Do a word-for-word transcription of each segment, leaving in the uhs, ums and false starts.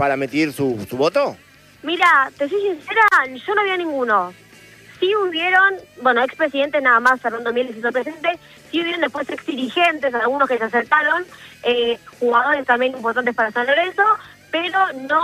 para emitir su, su voto? Mira, te soy sincera, yo no vi a ninguno. Sí hubieron, bueno, expresidentes nada más, Fernando Miel se hizo presente, sí hubieron después ex dirigentes, algunos que se acercaron, eh, jugadores también importantes para San Lorenzo, pero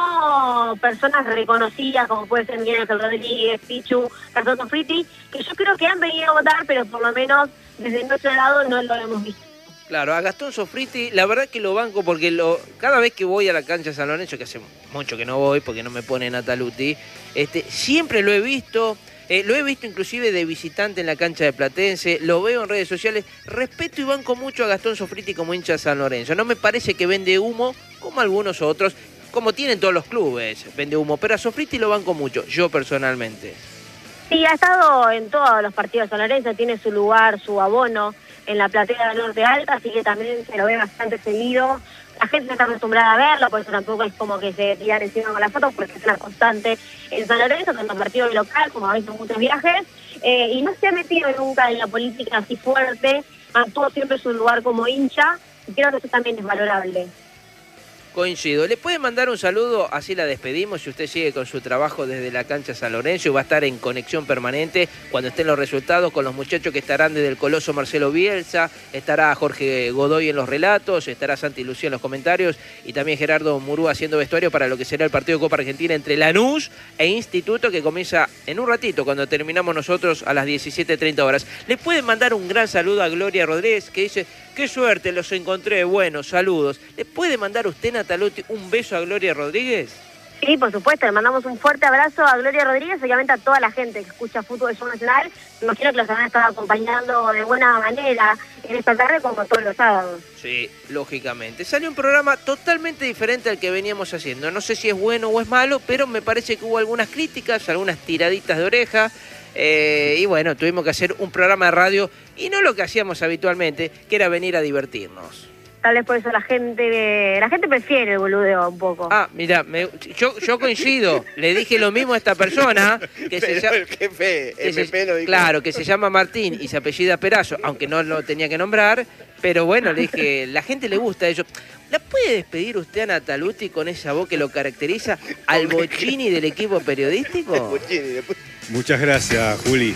no personas reconocidas como puede ser Miguel Ángel Rodríguez, Pichu, Gastón Sofriti, que yo creo que han venido a votar, pero por lo menos desde nuestro lado no lo hemos visto. Claro, a Gastón Sofriti, la verdad que lo banco porque lo, cada vez que voy a la cancha de San Lorenzo, que hace mucho que no voy porque no me pone Nataluti, este, siempre lo he visto, eh, lo he visto inclusive de visitante en la cancha de Platense, lo veo en redes sociales, respeto y banco mucho a Gastón Sofriti como hincha de San Lorenzo. No me parece que vende humo como algunos otros, como tienen todos los clubes, vende humo, pero a Sofriti lo banco mucho, yo personalmente. Sí, ha estado en todos los partidos de San Lorenzo, tiene su lugar, su abono en la platea del Norte Alta, así que también se lo ve bastante seguido. La gente no está acostumbrada a verlo, por eso tampoco es como que se tiran encima con las fotos, porque es una constante en San Lorenzo, tanto en partido local como a veces en muchos viajes, eh, y no se ha metido nunca en la política así fuerte, mantuvo siempre su lugar como hincha, y creo que eso también es valorable. Coincido. ¿Le puede mandar un saludo? Así la despedimos. Si usted sigue con su trabajo desde la cancha San Lorenzo y va a estar en conexión permanente cuando estén los resultados con los muchachos que estarán desde el Coloso Marcelo Bielsa, estará Jorge Godoy en los relatos, estará Santi Lucía en los comentarios y también Gerardo Murú haciendo vestuario para lo que será el partido de Copa Argentina entre Lanús e Instituto, que comienza en un ratito cuando terminamos nosotros a las diecisiete treinta horas. ¿Le puede mandar un gran saludo a Gloria Rodríguez, que dice: qué suerte, los encontré, buenos saludos? ¿Le puede mandar usted, Nataluti, un beso a Gloria Rodríguez? Sí, por supuesto, le mandamos un fuerte abrazo a Gloria Rodríguez, obviamente a toda la gente que escucha Fútbol Show Nacional. Me imagino que los habrán estado acompañando de buena manera en esta tarde como todos los sábados. Sí, lógicamente. Sale un programa totalmente diferente al que veníamos haciendo. No sé si es bueno o es malo, pero me parece que hubo algunas críticas, algunas tiraditas de oreja. Eh, y bueno, tuvimos que hacer un programa de radio y no lo que hacíamos habitualmente, que era venir a divertirnos. Tal vez por eso la gente la gente prefiere el boludeo un poco. Ah, mira, me, yo, yo coincido. Le dije lo mismo a esta persona. Que Pero se, el jefe, que M P se, lo dijo. claro, que se llama Martín y se apellida Perazo, aunque no lo tenía que nombrar. Pero bueno, le dije, la gente le gusta eso. ¿La puede despedir usted a Nataluti con esa voz que lo caracteriza al Bocchini del equipo periodístico? Muchas gracias, Juli.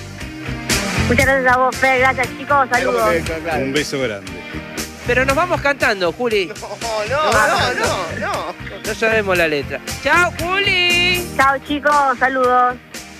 Muchas gracias a vos, Fer. Gracias, chicos. Saludos. Un beso grande. Pero nos vamos cantando, Juli. No, no, no, no, no. No sabemos la letra. ¡Chao, Juli! Chao, chicos. Saludos.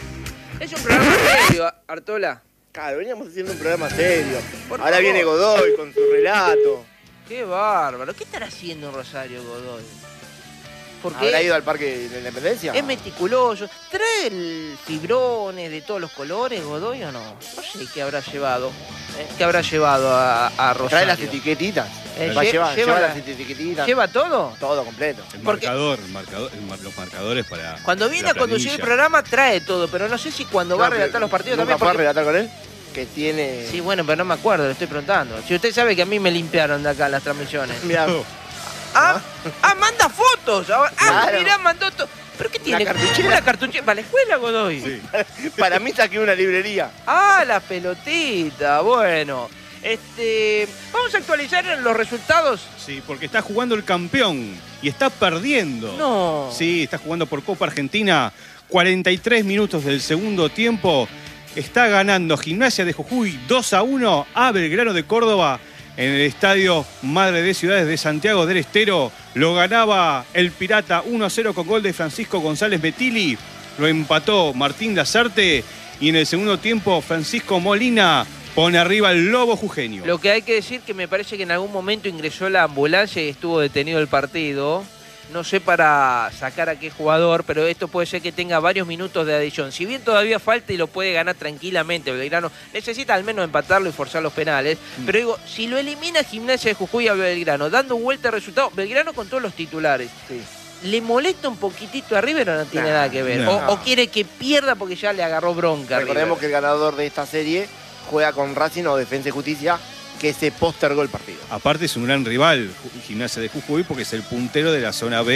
Es un programa serio, Artola. Claro, veníamos haciendo un programa serio. Por Ahora favor. viene Godoy con su relato. Qué bárbaro. ¿Qué estará haciendo Rosario Godoy? Porque ¿Habrá ido al Parque de la Independencia? es meticuloso. ¿Trae el fibrones de todos los colores, Godoy, o no? No sé qué habrá llevado. ¿eh? ¿Qué habrá llevado a, a Rosario? ¿Trae las etiquetitas? Eh, Va, lle- lleva, lleva lleva la- las etiquetitas. ¿Lleva todo? Todo completo. El Porque- marcador, el marcador el mar- los marcadores para. Cuando viene la a conducir el planilla. programa trae todo, pero no sé si cuando va a relatar los partidos ¿Nunca también. fue a porque- relatar con él? Que tiene... Sí, bueno, pero no me acuerdo, le estoy preguntando. Si usted sabe que a mí me limpiaron de acá las transmisiones. Mirá, Ah, ah, manda fotos. Ahora. Ah, Claro. mirá, mandó todo. ¿Pero qué tiene? cartuchera. Una cartuchera. ¿Para la escuela, Godoy? Sí. para mí saqué una librería. Ah, la pelotita. Bueno, este, vamos a actualizar los resultados. Sí, porque está jugando el campeón y está perdiendo. No. Sí, está jugando por Copa Argentina. cuarenta y tres minutos del segundo tiempo. Está ganando Gimnasia de Jujuy dos a uno a Belgrano de Córdoba en el estadio Madre de Ciudades de Santiago del Estero. Lo ganaba el Pirata uno a cero con gol de Francisco González Betili. Lo empató Martín Lazarte y en el segundo tiempo Francisco Molina pone arriba el Lobo Jujeño. Lo que hay que decir que me parece que en algún momento ingresó la ambulancia y estuvo detenido el partido. No sé para sacar a qué jugador, pero esto puede ser que tenga varios minutos de adición. Si bien todavía falta y lo puede ganar tranquilamente, Belgrano necesita al menos empatarlo y forzar los penales. Mm. Pero digo, si lo elimina Gimnasia de Jujuy a Belgrano, dando vuelta al resultado, Belgrano con todos los titulares. Sí. ¿Le molesta un poquitito a River o no tiene Nah, nada que ver? no. O, o quiere que pierda porque ya le agarró bronca a Recordemos que River? el ganador de esta serie juega con Racing o Defensa y Justicia, que se postergó el partido. Aparte es un gran rival, Gimnasia de Jujuy, porque es el puntero de la zona B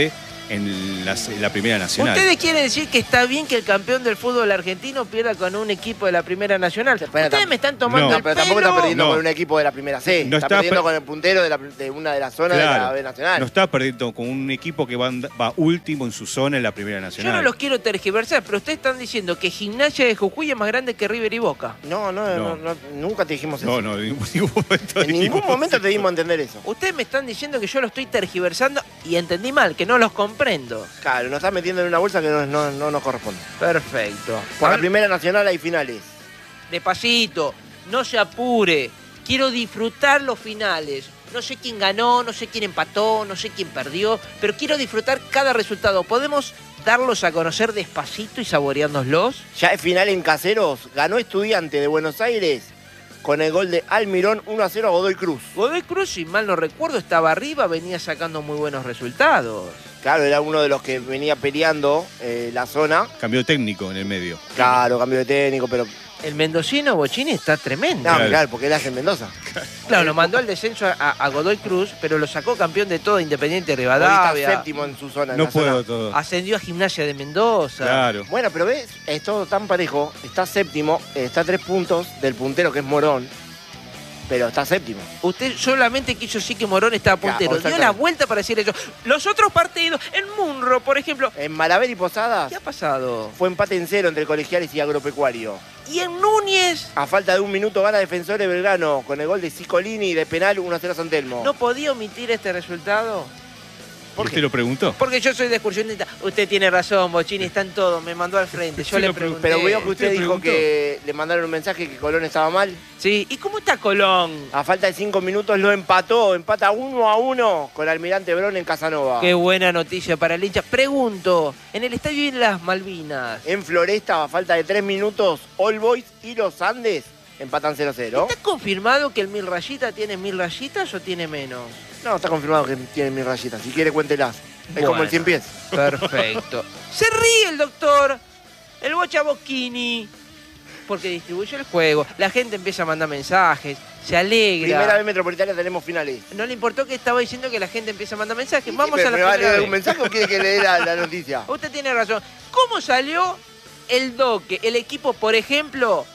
en la, en la Primera Nacional. ¿Ustedes quieren decir que está bien que el campeón del fútbol argentino pierda con un equipo de la Primera Nacional? Pero Ustedes me están tomando No. el Pero tampoco pelo. está perdiendo No. con un equipo de la primera C. No está, está perdiendo per- con el puntero de, la- de una de las zonas de la B Nacional. No está perdiendo con un equipo que va, and- va último en su zona en la Primera Yo Nacional. no los quiero tergiversar, pero ustedes están diciendo que Gimnasia de Jujuy es más grande que River y Boca. No, no, No. no, no, nunca te dijimos eso. No, no, en ningún momento en ningún dijimos momento eso. te dimos a entender eso. Ustedes me están diciendo que yo lo estoy tergiversando y entendí mal, que no los comprendo. Claro, nos estás metiendo en una bolsa que no, no, no nos corresponde. Perfecto. Por A la ver, Primera Nacional hay finales. despacito, no se apure. Quiero disfrutar los finales. No sé quién ganó, no sé quién empató, no sé quién perdió, pero quiero disfrutar cada resultado. ¿Podemos darlos a conocer despacito y saboreándolos? Ya es final en Caseros. Ganó Estudiante de Buenos Aires con el gol de Almirón uno a cero a Godoy Cruz. Godoy Cruz, si mal no recuerdo, estaba arriba, venía sacando muy buenos resultados. Claro, era uno de los que venía peleando eh, la zona. Cambió técnico en el medio. Claro, cambio de técnico, pero... El mendocino Bochini está tremendo. No, Claro. claro, porque él hace en Mendoza. Claro, lo mandó al descenso a, a Godoy Cruz, pero lo sacó campeón de todo, Independiente Hoy está Rivadavia. séptimo en su zona. en No la puedo zona. todo. Ascendió a Gimnasia de Mendoza. Claro. Bueno, pero ves, es todo tan parejo. Está séptimo, eh, está a tres puntos del puntero que es Morón, pero está séptimo. Usted solamente quiso decir que Morón estaba Claro, puntero. Dio la exactamente. vuelta para decir eso. Los otros partidos, en Munro, por ejemplo. En Malaver y Posadas ¿Qué ha pasado? fue empate en cero entre Colegiales y Agropecuario. Y en Núñez A falta de un minuto gana Defensores Belgrano con el gol de Cicolini y de penal uno a cero a San Telmo. no podía omitir este resultado. ¿Por ¿Usted qué? lo preguntó? Porque yo soy de excursionista. Usted tiene razón, Bochini, está en todo. Me mandó al frente. Yo Sí, le lo pregunté. Pero veo que usted ¿Usted dijo preguntó? que le mandaron un mensaje que Colón estaba mal. Sí. ¿Y cómo está Colón? A falta de cinco minutos lo empató. Empata uno a uno con Almirante Brón en Casanova. Qué buena noticia para el hincha. Pregunto, en el estadio de las Malvinas, En Floresta, a falta de tres minutos, All Boys y los Andes empatan cero a cero. ¿está confirmado que el Mil Rayita tiene mil rayitas o tiene menos? No, está confirmado que tiene mis rayitas. Si quiere, cuéntelas. Es Bueno. como el cien pies. Perfecto. Se ríe el doctor, el Bocha Bocchini, porque distribuye el juego. La gente empieza a mandar mensajes, se alegra. Primera vez metropolitana tenemos finales. No le importó que estaba diciendo que la gente empieza a mandar mensajes. Vamos ¿Pero a la ¿Me va a primera leer algún vez. mensaje o quiere que le dé la, la noticia? Usted tiene razón. ¿Cómo salió el doque, el equipo, por ejemplo,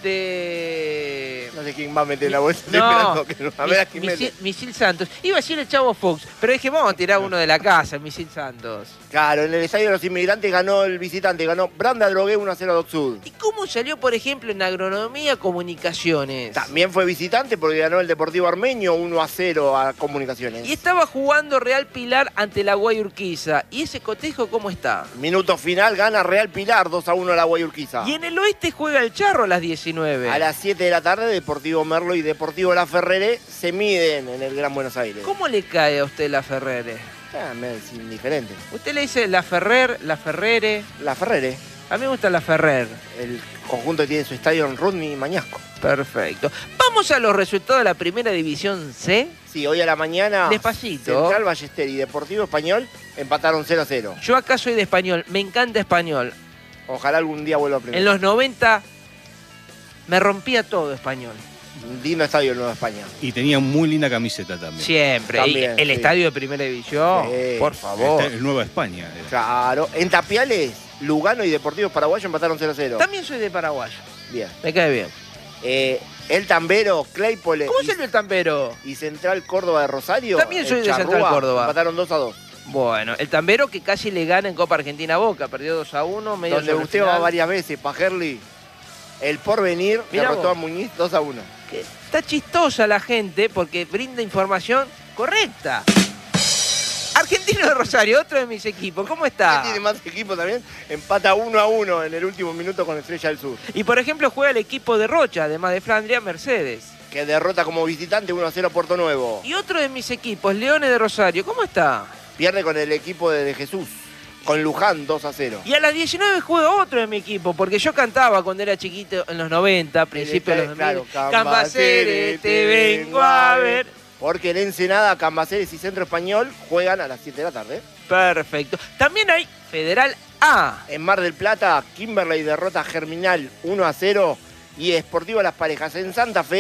de... No sé quién va a meter la bolsa. Estoy No, esperando que no- a ver a Mis- quién misil, mete. Misil Santos. Iba a decir el Chavo Fox, pero dije, vamos a tirar uno de la casa, Misil Santos. Claro, en el Estadio de los Inmigrantes ganó el visitante, ganó Branda Drogué uno a cero a Doc Sud. ¿Y cómo salió, por ejemplo, en agronomía comunicaciones? También fue visitante porque ganó el Deportivo Armenio uno a cero a Comunicaciones. Y estaba jugando Real Pilar ante la Guayurquiza. ¿Y ese cotejo cómo está? Minuto final gana Real Pilar dos a uno a la Guayurquiza. Y en el oeste juega el Charro a las diecinueve. A las siete de la tarde, Deportivo Merlo y Deportivo La Ferrere se miden en el Gran Buenos Aires. ¿Cómo le cae a usted la Ferrere? Ah, me es indiferente. Usted le dice la Ferrer, la Ferrere. La Ferrere, A mí me gusta la Ferrer. el conjunto tiene su estadio en Rudney y Mañasco. Perfecto. Vamos a los resultados de la Primera División C. Sí, hoy a la mañana Despacito. Central Ballester y Deportivo Español empataron cero a cero. Yo acá soy de Español, me encanta Español. Ojalá algún día vuelva a primera. En los noventa me rompía todo Español. Un lindo estadio el Nueva España. Y tenía muy linda camiseta también. Siempre. También, y el sí. estadio de Primera División, Sí. por favor. Está en Nueva España. era. Claro. En Tapiales, Lugano y Deportivo Paraguayo empataron cero a cero. También soy de Paraguayo. Bien. Me cae bien. Eh, el Tambero, Claypole ¿Cómo y, salió el Tambero? y Central Córdoba de Rosario. También soy en de Central Charrúa, Córdoba. Empataron dos a dos. Bueno, el Tambero que casi le gana en Copa Argentina a Boca. Perdió dos a uno, medio Donde sobre usted final. va varias veces, Pajerli. El Porvenir Mirá derrotó vos. a Muñiz dos a uno. Que está chistosa la gente porque brinda información correcta. Argentino de Rosario, otro de mis equipos. ¿Cómo está? Tiene más equipo también. Empata uno a uno en el último minuto con Estrella del Sur. Y por ejemplo juega el equipo de Rocha, además de Flandria, Mercedes. Que derrota como visitante uno a cero a Puerto Nuevo. Y otro de mis equipos, Leones de Rosario. ¿Cómo está? Pierde con el equipo de, de Jesús. Con Luján dos a cero. Y a las diecinueve juega otro de mi equipo, porque yo cantaba cuando era chiquito en los noventa, a principios de los dos mil. Claro, Cambacere, te vengo a ver. Porque en Ensenada, Cambaceres y Centro Español juegan a las siete de la tarde. Perfecto. También hay Federal A. En Mar del Plata, Kimberley derrota a Germinal uno a cero y Sportivo Las Parejas. En Santa Fe,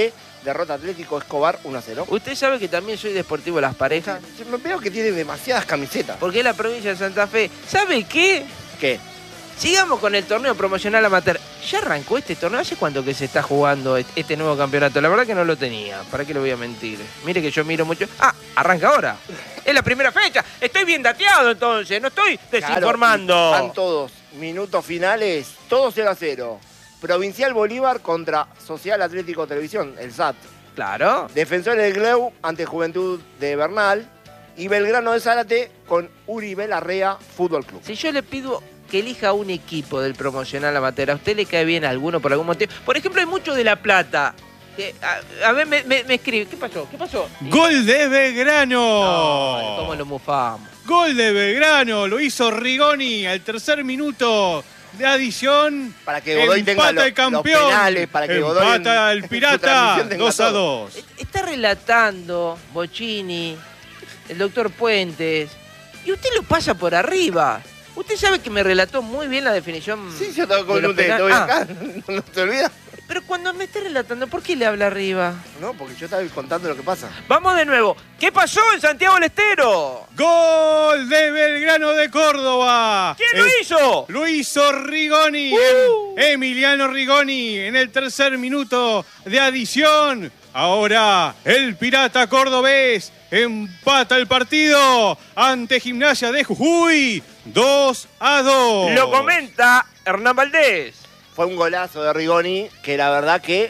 derrota Atlético Escobar uno a cero. Usted sabe que también soy de Sportivo Las Parejas. Yo me veo que tiene demasiadas camisetas. Porque es la provincia de Santa Fe. ¿Sabe qué? ¿Qué? Sigamos con el torneo promocional amateur. ¿Ya arrancó este torneo? ¿Hace cuánto que se está jugando este nuevo campeonato? La verdad que no lo tenía. ¿Para qué le voy a mentir? Mire que yo miro mucho. Ah, arranca ahora. Es la primera fecha. Estoy bien dateado entonces. No estoy desinformando. Claro, están todos. Minutos finales. Todo cero a cero. Provincial Bolívar contra Social Atlético Televisión, el S A T. Claro. Defensores del Gleu ante Juventud de Bernal. Y Belgrano de Zárate con Uribe Larrea Fútbol Club. Si yo le pido que elija un equipo del promocional amateur, ¿a usted le cae bien alguno por algún motivo? Por ejemplo, hay muchos de La Plata. Que, a, a ver, me, me, me escribe. ¿Qué pasó? ¿Qué pasó? ¡Gol de Belgrano! No, ¿cómo lo mufamos? Gol de Belgrano, lo hizo Rigoni al tercer minuto de adición. Para que Godoy empata tenga lo, el campeón. los penales, para que Godoy empata en, el Pirata dos a dos. Está relatando Bocchini, el doctor Puentes, y usted lo pasa por arriba. Usted sabe que me relató muy bien la definición. Sí, yo estaba con de los un dedo penales. acá, no te olvidas. Pero cuando me esté relatando, ¿por qué le habla arriba? No, porque yo estaba contando lo que pasa. Vamos de nuevo. ¿Qué pasó en Santiago del Estero? Gol de Belgrano de Córdoba. ¿Quién lo Eh, hizo? Lo hizo Rigoni, Uh. em- Emiliano Rigoni, en el tercer minuto de adición. Ahora el Pirata cordobés empata el partido ante Gimnasia de Jujuy, dos a dos. Lo comenta Hernán Valdés. Fue un golazo de Rigoni, que la verdad que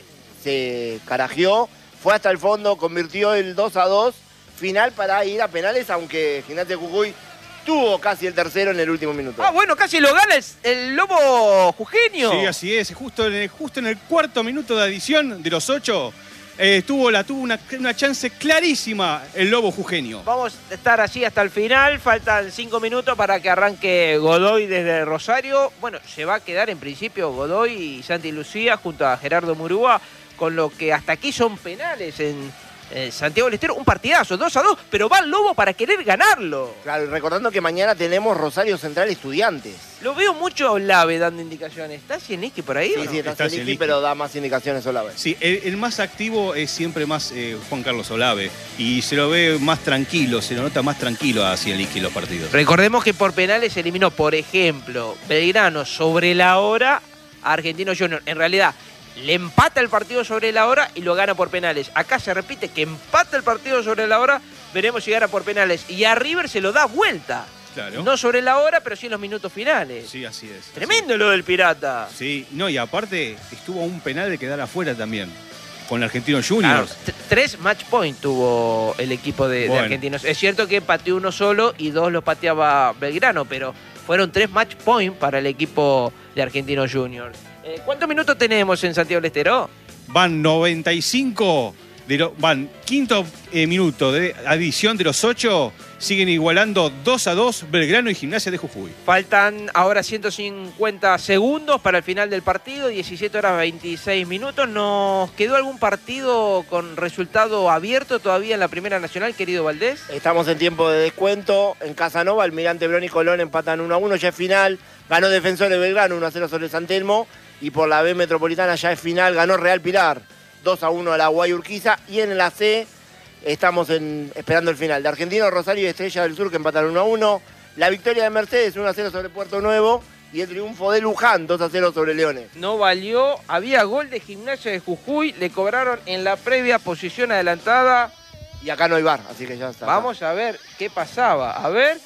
se carajeó, fue hasta el fondo, convirtió el dos a dos, final para ir a penales, aunque Gimnasia de Jujuy tuvo casi el tercero en el último minuto. Ah, bueno, casi lo gana el, el Lobo Jujeño. Sí, así es. Justo en el, justo en el cuarto minuto de adición de los ocho, eh, tuvo, la, tuvo una, una chance clarísima el Lobo Jujeño. Vamos a estar así hasta el final. Faltan cinco minutos para que arranque Godoy desde Rosario. Bueno, se va a quedar en principio Godoy y Santi Lucía junto a Gerardo Murúa, con lo que hasta aquí son penales en eh, Santiago del Estero. Un partidazo, dos a dos, pero va el Lobo para querer ganarlo. Claro, y recordando que mañana tenemos Rosario Central Estudiantes. Lo veo mucho a Olave dando indicaciones. ¿Está Cieniski por ahí? Sí, o no? sí, está, Está Zielinski, Zielinski. pero da más indicaciones Olave. Sí, el, el más activo es siempre más eh, Juan Carlos Olave. Y se lo ve más tranquilo, se lo nota más tranquilo a Zielinski en los partidos. Recordemos que por penales se eliminó, por ejemplo, Belgrano sobre la hora a Argentinos Juniors. En realidad, le empata el partido sobre la hora y lo gana por penales. Acá se repite que empata el partido sobre la hora, veremos si gana por penales. Y a River se lo da vuelta. Claro. No sobre la hora, pero sí en los minutos finales. Sí, así es. Tremendo lo del Pirata. Sí, no, y aparte estuvo un penal de quedar afuera también, con Argentinos Claro, Juniors. t- tres match point tuvo el equipo de, de Bueno. Argentinos. Es cierto que pateó uno solo y dos los pateaba Belgrano, pero fueron tres match point para el equipo de Argentinos Juniors. Eh, ¿Cuántos minutos tenemos en Santiago del Estero? Van noventa y cinco, de lo- van quinto eh, minuto de adición de los ocho, siguen igualando dos a dos Belgrano y Gimnasia de Jujuy. Faltan ahora ciento cincuenta segundos para el final del partido, diecisiete horas veintiséis minutos. ¿Nos quedó algún partido con resultado abierto todavía en la Primera Nacional, querido Valdés? Estamos en tiempo de descuento. En Casanova, Almirante Brown y Colón empatan uno a uno, ya es final. Ganó Defensores Belgrano uno a cero sobre San Telmo. Y por la B Metropolitana ya es final, ganó Real Pilar dos a uno a la Guay Urquiza. Y en la C estamos en, esperando el final. De Argentino, Rosario y Estrella del Sur que empatan uno a uno. La victoria de Mercedes uno a cero sobre Puerto Nuevo. Y el triunfo de Luján dos a cero sobre Leones. No valió, había gol de Gimnasia de Jujuy, le cobraron en la previa posición adelantada. Y acá no hay bar, así que ya está. Vamos a ver qué pasaba. A ver.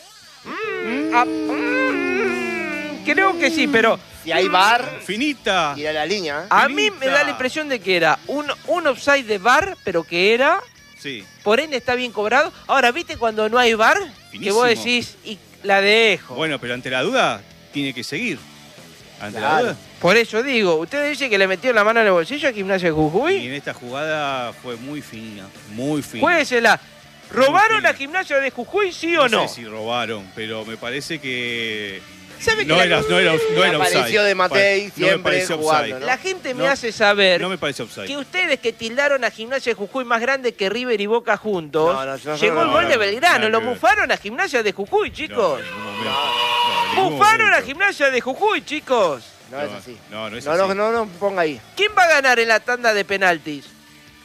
Mm, ah, mm, creo que sí, pero Si hay bar, Finita. tira la línea. ¿eh? a mí me Finita. da la impresión de que era un, un offside de V A R, pero que era, Sí. por ende está bien cobrado. Ahora, ¿viste cuando no hay V A R? Que Finísimo. vos decís, y la dejo. Bueno, pero ante la duda, tiene que seguir. Ante Claro. la duda. Por eso digo, ¿usted dice que le metió la mano en el bolsillo a Gimnasia de Y Jujuy? en esta jugada fue muy fina, muy fina. Juéguesela. ¿Robaron fina. a Gimnasia de Jujuy, sí o no? sé si robaron, pero me parece que ¿Sabe que no la- era, no era, no era apareció offside. de Matei No me siempre pareció jugando, offside. ¿no? La gente me No, hace saber No me parece offside. que ustedes que tildaron a Gimnasia de Jujuy más grande que River y Boca juntos, No, no, yo no- llegó el no, gol no, de no, Belgrano, nada lo que ver. bufaron a Gimnasia de Jujuy, No, chicos. en ningún momento. No, en ningún Bufaron a momento. Gimnasia de Jujuy, chicos. No, es así. No, no es No, así. no, no, no, ponga ahí. ¿Quién va a ganar en la tanda de penaltis?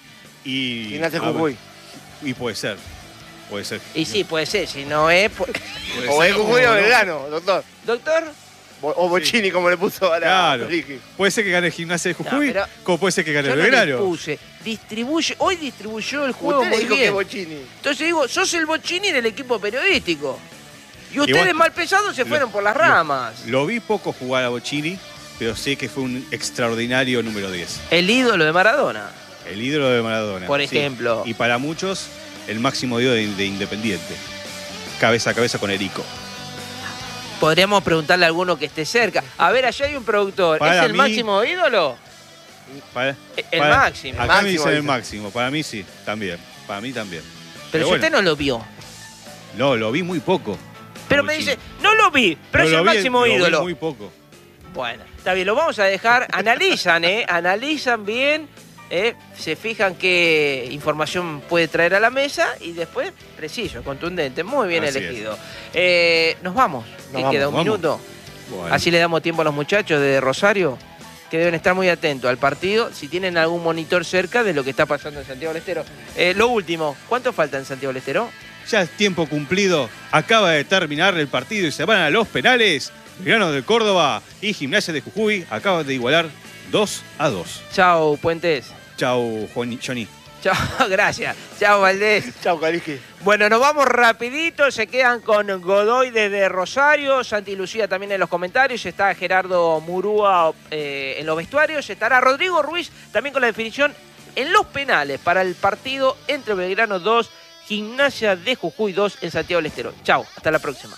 y... Gimnasia de a- Jujuy. Y puede ser. Puede ser. Y sí, puede ser, si no es... pu- Puede O ser, es Jujuy o no. Belgrano, doctor. Doctor, O o Bocini, como le puso a la Claro. Ricky. Puede ser que gane Gimnasia de Jujuy, No, pero como puede ser que gane yo el no le Belgrano. puse. Distribuye, hoy distribuyó el juego Usted le muy dijo que bien. es Bocini. Entonces digo, sos el Bocini del equipo periodístico. Y ustedes Igual- mal pesados se Lo- fueron por las lo- ramas. Lo vi poco jugar a Bocini, pero sé que fue un extraordinario número diez. El ídolo de Maradona. El ídolo de Maradona. Por sí. ejemplo. Y para muchos, el máximo ídolo de, de Independiente. Cabeza a cabeza con Erico. Podríamos preguntarle a alguno que esté cerca. A ver, allá hay un productor. Para ¿Es el mí- máximo ídolo? Para- El para- máximo. Acá Máximo, me dicen el dicen. máximo. Para mí sí, también. Para mí también. Pero si bueno, usted no lo vio. no, lo vi muy poco. Pero a me Bocini. dice, no lo vi, pero No, es lo el vi- máximo lo vi ídolo. muy poco. Bueno, está bien, lo vamos a dejar. Analizan, ¿eh? Analizan bien. ¿eh? Se fijan qué información puede traer a la mesa y después, preciso, contundente. Muy bien Así elegido. Eh, nos vamos. Nos ¿Qué vamos, queda? ¿Un vamos. minuto? Bueno. Así le damos tiempo a los muchachos de Rosario, que deben estar muy atentos al partido, si tienen algún monitor cerca de lo que está pasando en Santiago del Estero. Eh, lo último, ¿cuánto falta en Santiago del Estero? Ya es tiempo cumplido. Acaba de terminar el partido y se van a los penales. Belgrano de Córdoba y Gimnasia de Jujuy acaban de igualar dos a dos. Chao, Puentes. Chau, Juani- Johnny. Chao, gracias. Chao, Valdés. Chau, Caliski. Bueno, nos vamos rapidito, se quedan con Godoy desde Rosario, Santi Lucía también en los comentarios, está Gerardo Murúa eh, en los vestuarios, estará Rodrigo Ruiz también con la definición en los penales para el partido entre Belgrano dos, Gimnasia de Jujuy dos en Santiago del Estero. Chao, hasta la próxima.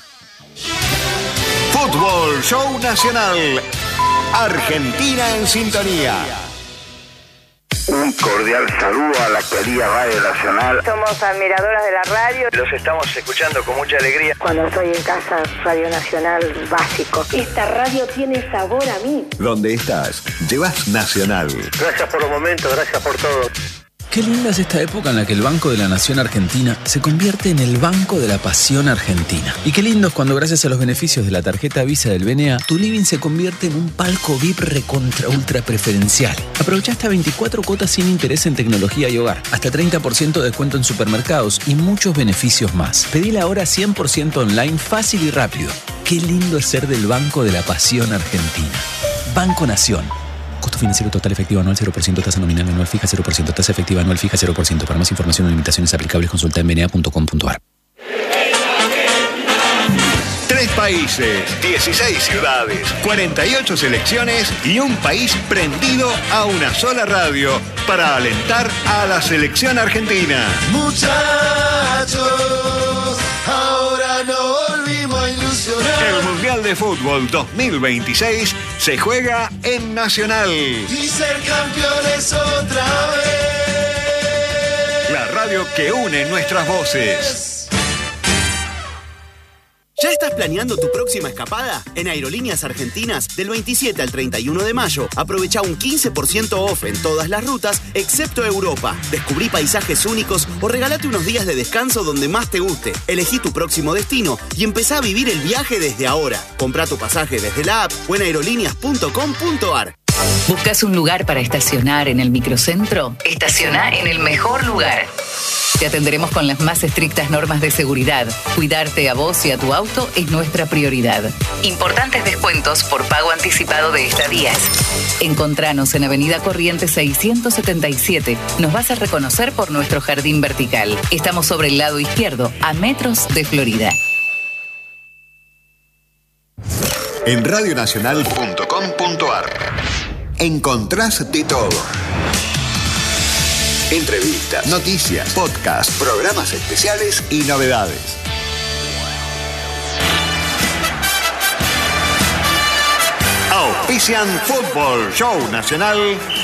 Fútbol Show Nacional. Argentina en sintonía. Un cordial saludo a la querida Radio Nacional. Somos admiradoras de la radio. Los estamos escuchando con mucha alegría. Cuando estoy en casa, Radio Nacional básico. Esta radio tiene sabor a mí. ¿Dónde estás? Llevas Nacional. Gracias por los momentos, gracias por todo. Qué linda es esta época en la que el Banco de la Nación Argentina se convierte en el Banco de la Pasión Argentina. Y qué lindo es cuando gracias a los beneficios de la tarjeta Visa del B N A, tu living se convierte en un palco V I P recontra ultra preferencial. Aprovecha hasta veinticuatro cuotas sin interés en tecnología y hogar, hasta treinta por ciento de descuento en supermercados y muchos beneficios más. Pedila ahora cien por ciento online, fácil y rápido. Qué lindo es ser del Banco de la Pasión Argentina. Banco Nación. Costo financiero total efectivo anual cero por ciento, tasa nominal anual fija cero por ciento, tasa efectiva anual fija cero por ciento. Para más información o limitaciones aplicables consulta en b n a punto com punto a r. Tres países, dieciséis ciudades, cuarenta y ocho selecciones y un país prendido a una sola radio para alentar a la selección argentina. Muchachos, ahora no volvimos a ilusionar. El Mundial de Fútbol dos mil veintiséis se juega en Nacional. Y ser campeones otra vez. La radio que une nuestras voces. ¿Ya estás planeando tu próxima escapada? En Aerolíneas Argentinas, del veintisiete al treinta y uno de mayo, aprovecha un quince por ciento off en todas las rutas, excepto Europa. Descubrí paisajes únicos o regalate unos días de descanso donde más te guste. Elegí tu próximo destino y empezá a vivir el viaje desde ahora. Comprá tu pasaje desde la app o en aerolíneas punto com punto a r. ¿Buscas un lugar para estacionar en el microcentro? Estaciona en el mejor lugar. Te atenderemos con las más estrictas normas de seguridad. Cuidarte a vos y a tu auto es nuestra prioridad. Importantes descuentos por pago anticipado de estadías. Encontranos en Avenida Corrientes seiscientos setenta y siete. Nos vas a reconocer por nuestro jardín vertical. Estamos sobre el lado izquierdo, a metros de Florida. En radio nacional punto com punto a r encontrás de todo. Entrevistas, noticias, podcasts, programas especiales y novedades. Auspician Fútbol Show Nacional